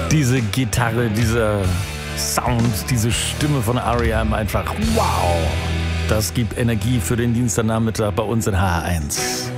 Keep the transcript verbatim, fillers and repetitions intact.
Diese Gitarre, dieser Sound, diese Stimme von R E M, einfach wow. Das gibt Energie für den Dienstagnachmittag bei uns in H R eins.